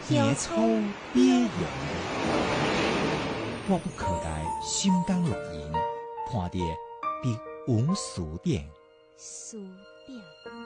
野草边缘，我不可该心甘乐言，看得必无数点。 数点。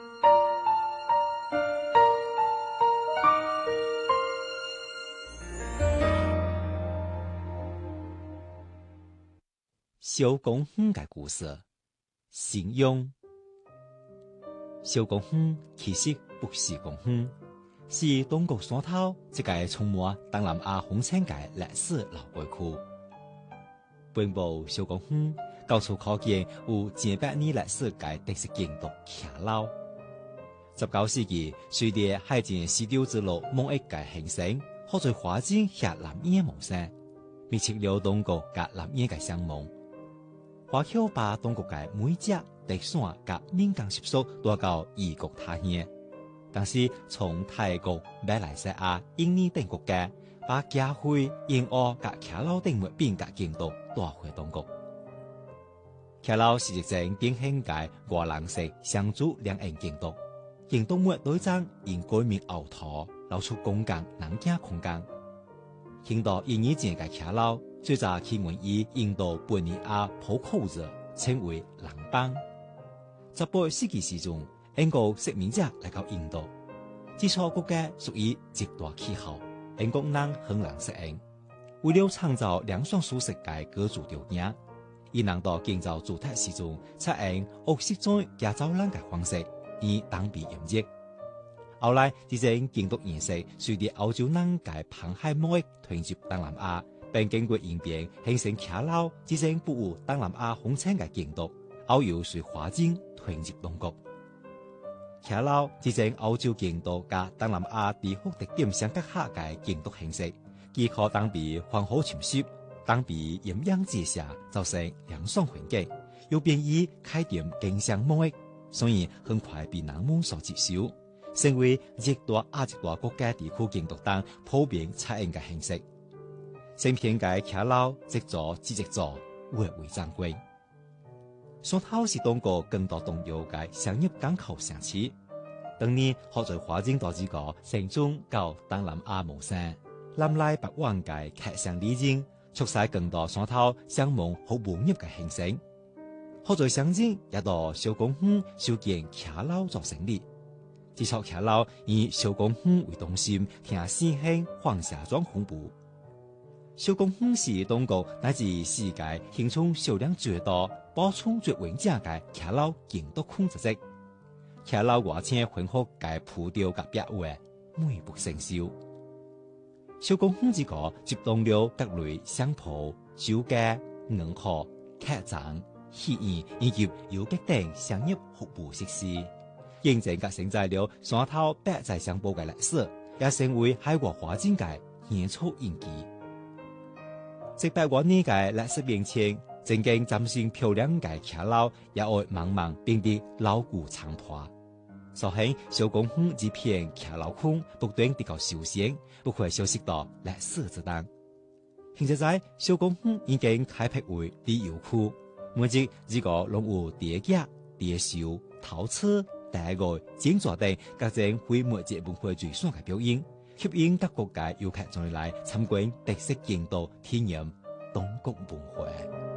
小公园嘅故事，形容小公园其實不是公園，是東國山頭一個充滿東南亞風情嘅歷史老街區。本部小公園到處可見有幾百年歷史嘅特色建築騎樓。19世紀，隨着海前絲綢之路貿易嘅興盛，好在發展下南亞模式，密切了東國及南亞嘅相盟。華僑把東國嘅每隻特產及民間習俗帶到異國他鄉，但是從泰國、馬來西亞、印尼等國家把家徽、燕窩及騎樓等物品及建築帶回東國。騎樓是一種典型嘅外蘭式雙主兩岸建築，建築物內裝因改名凹凸，露出公共人行空間。聽到印尼前嘅騎樓，最早起源於印度本尼亞普庫熱，稱為廊邦。18世紀時中，英國殖民者來到印度，基礎國家屬於極端氣候，英國人很難適應。為了創造涼爽舒適嘅居住條件，伊人到建造住宅時中，採用屋式磚加走廊嘅方式，以擋避炎熱。後來，這種建築形式隨着歐洲人嘅航海貿易傳入東南亞，並經過演變形成騎樓這種不有東南亞風情嘅建築，後又隨發展傳入東國。騎樓這種歐洲建築加東南亞地區特點相結合嘅建築形式，既可擋避風雨侵襲，擋避炎陽之下造成涼爽環境，又便於開展經商貿易，所以很快被人們所接受，成為熱帶亞熱帶國家地區建築當普遍採用嘅形式。成片嘅騎樓即座之即座，蔚為珍貴。山頭是東國更多重要嘅商業港口城市，當年學在發展到這個城中到東南亞模式，南來北往嘅客商理境，促使更多山頭商貿和農業嘅興盛。學在鄉鎮也到小公園修建騎樓作成立，這座騎樓以小公園為中心，聽四鄉黃石莊分布。小公園是東國乃至世界形成數量最多、保存最完整嘅騎樓建築區之一。騎樓外牆混合嘅鋪雕及壁畫，美不勝收。小公園這個集中了各類商鋪、酒家、銀行、客棧、戲院以及遊客等商業服務設施，認真及承載了山頭百載相報嘅歷史，也成為海外發展嘅演出印記。100多年嘅歷史變遷，正經嶄新漂亮嘅騎樓也會慢慢變得老舊殘破。所以小公園這片騎樓區不斷地個修繕，不會消失到歷史之中。現在小公園已經開闢為旅遊區，每日這個攏有蝶劇、蝶秀、陶瓷、大樂、剪紙等各種非物質文化最爽嘅表演，吸引各國嘅遊客前來參觀特色建築，體驗東國文化。